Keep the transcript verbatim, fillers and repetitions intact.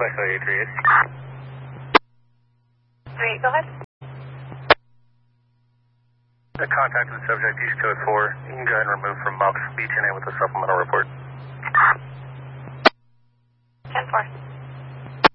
Echo eight three eight. three, go ahead. The contact with subject East Code four. You can go ahead and remove from Mox Beach and in with a supplemental report. ten four.